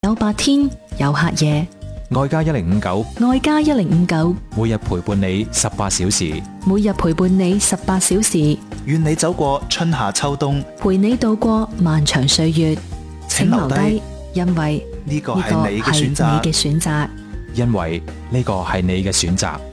有白天，有黑夜。 愛家1059， 愛家1059， 每日陪伴你18小時。 每日陪伴你18小時， 願你走過春夏秋冬， 陪你度過漫長歲月。請留低，因為呢個係你嘅選擇。 呢個係你嘅選擇。 因為呢個係你嘅選擇。